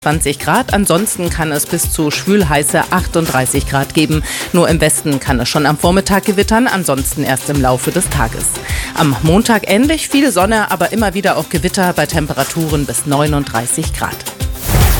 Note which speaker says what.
Speaker 1: 20 Grad, ansonsten kann es bis zu schwülheiße 38 Grad geben. Nur im Westen kann es schon am Vormittag gewittern, ansonsten erst im Laufe des Tages. Am Montag ähnlich, viel Sonne, aber immer wieder auch Gewitter bei Temperaturen bis 39 Grad.